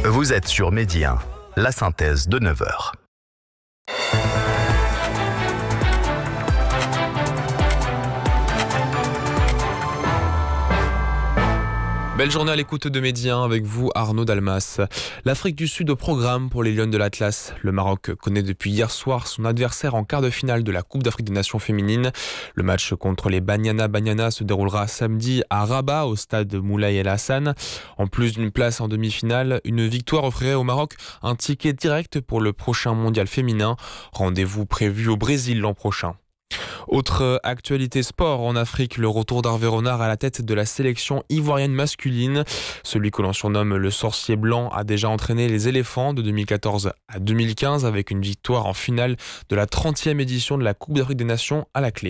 Vous êtes sur Midi 1, la synthèse de 9h. Belle journée à l'écoute de Midi 1 avec vous Arnaud Dalmas. L'Afrique du Sud au programme pour les Lions de l'Atlas. Le Maroc connaît depuis hier soir son adversaire en quart de finale de la Coupe d'Afrique des Nations féminines. Le match contre les Banyana se déroulera samedi à Rabat au stade Moulay El Hassan. En plus d'une place en demi-finale, une victoire offrirait au Maroc un ticket direct pour le prochain mondial féminin. Rendez-vous prévu au Brésil l'an prochain. Autre actualité sport en Afrique, le retour d'Hervé Renard à la tête de la sélection ivoirienne masculine. Celui que l'on surnomme le sorcier blanc a déjà entraîné les éléphants de 2014 à 2015 avec une victoire en finale de la 30e édition de la Coupe d'Afrique des Nations à la clé.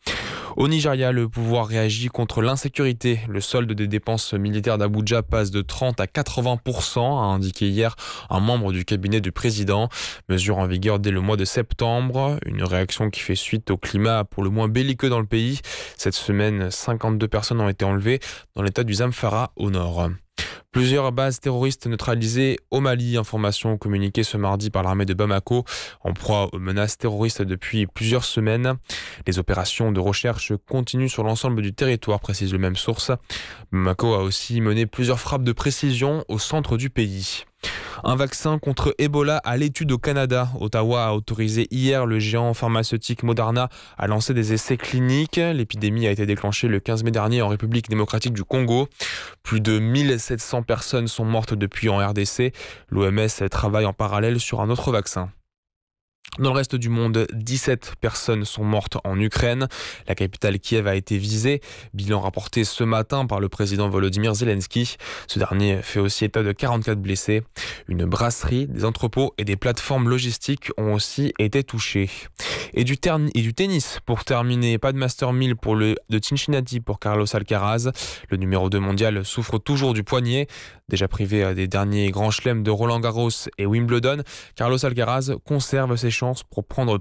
Au Nigeria, le pouvoir réagit contre l'insécurité. Le solde des dépenses militaires d'Abuja passe de 30 à 80%, a indiqué hier un membre du cabinet du président. Mesure en vigueur dès le mois de septembre. Une réaction qui fait suite au climat pour le moins belliqueux dans le pays. Cette semaine, 52 personnes ont été enlevées dans l'état du Zamfara au nord. Plusieurs bases terroristes neutralisées au Mali, information communiquée ce mardi par l'armée de Bamako, en proie aux menaces terroristes depuis plusieurs semaines. Les opérations de recherche continuent sur l'ensemble du territoire, précise le même source. Bamako a aussi mené plusieurs frappes de précision au centre du pays. Un vaccin contre Ebola à l'étude au Canada. Ottawa a autorisé hier le géant pharmaceutique Moderna à lancer des essais cliniques. L'épidémie a été déclenchée le 15 mai dernier en République démocratique du Congo. Plus de 1700 personnes sont mortes depuis en RDC. L'OMS travaille en parallèle sur un autre vaccin. Dans le reste du monde, 17 personnes sont mortes en Ukraine. La capitale Kiev a été visée. Bilan rapporté ce matin par le président Volodymyr Zelensky. Ce dernier fait aussi état de 44 blessés. Une brasserie, des entrepôts et des plateformes logistiques ont aussi été touchés. Et du tennis pour terminer. Pas de Master 1000 de Cincinnati pour Carlos Alcaraz. Le numéro 2 mondial souffre toujours du poignet. Déjà privé des derniers grands chelems de Roland Garros et Wimbledon, Carlos Alcaraz conserve ses chances pour prendre